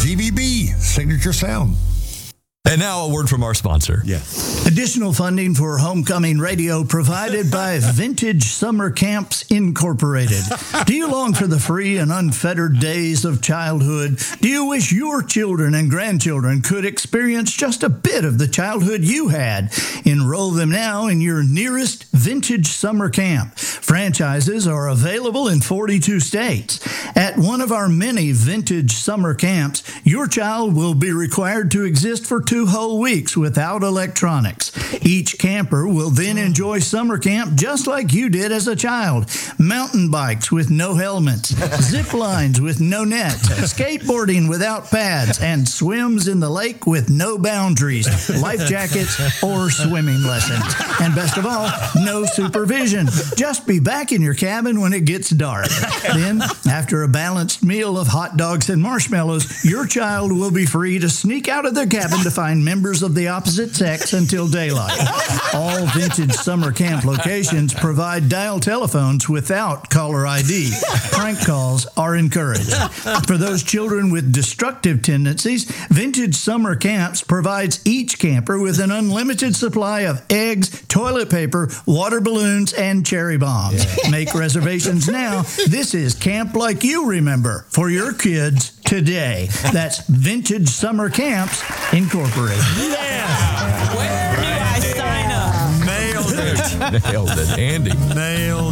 DVB, signature sound. And now a word from our sponsor. Yes. Additional funding for Homecoming Radio provided by Vintage Summer Camps Incorporated. Do you long for the free and unfettered days of childhood? Do you wish your children and grandchildren could experience just a bit of the childhood you had? Enroll them now in your nearest Vintage Summer Camp. Franchises are available in 42 states. At one of our many Vintage Summer Camps, your child will be required to exist for 2 whole weeks without electronics. Each camper will then enjoy summer camp just like you did as a child. Mountain bikes with no helmets, zip lines with no nets, skateboarding without pads, and swims in the lake with no boundaries, life jackets, or swimming lessons. And best of all, no supervision. Just be back in your cabin when it gets dark. Then, after a balanced meal of hot dogs and marshmallows, your child will be free to sneak out of their cabin to find members of the opposite sex until daylight. All Vintage Summer Camp locations provide dial telephones without caller ID. Prank calls are encouraged. For those children with destructive tendencies, Vintage Summer Camps provides each camper with an unlimited supply of eggs, toilet paper, water balloons, and cherry bombs. Yeah. Make reservations now. This is Camp Like You Remember for your kids today. That's Vintage Summer Camps Incorporated. Yeah. Where do I sign up? Nailed it. Nailed it, Andy. Nailed